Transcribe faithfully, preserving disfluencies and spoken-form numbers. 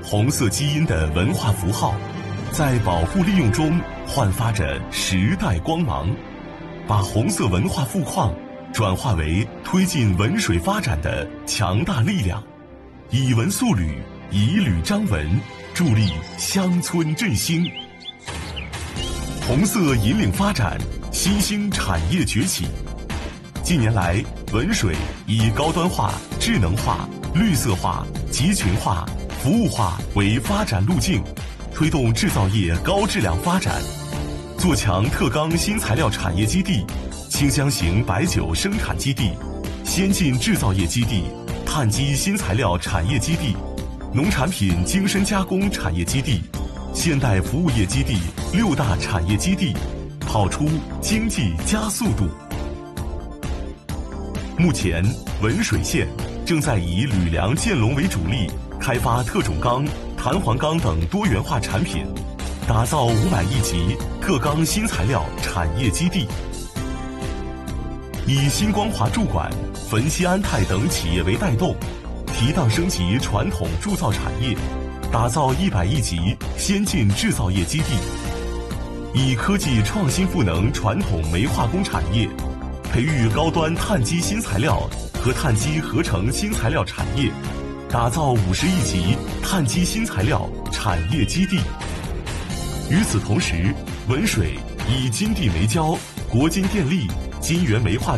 红色基因的文化符号，在保护利用中焕发着时代光芒，把红色文化富矿转化为推进文水发展的强大力量，以文塑旅，以旅彰文，助力乡村振兴。红色引领发展，新兴产业崛起。近年来，文水以高端化、智能化、绿色化、集群化、服务化为发展路径，推动制造业高质量发展，做强特钢新材料产业基地、清香型白酒生产基地、先进制造业基地、碳基新材料产业基地、农产品精深加工产业基地、现代服务业基地六大产业基地，跑出经济加速度。目前，文水县正在以铝梁建龙为主力，开发特种钢、弹簧钢等多元化产品，打造五百亿级特钢新材料产业基地。以新光华铸管、汾西安泰等企业为带动，提档升级传统铸造产业，打造一百亿级先进制造业基地。以科技创新赋能传统煤化工产业，培育高端碳基新材料和碳基合成新材料产业，打造五十亿级碳基新材料产业基地。与此同时，文水以金地煤焦、国金电力、金源煤化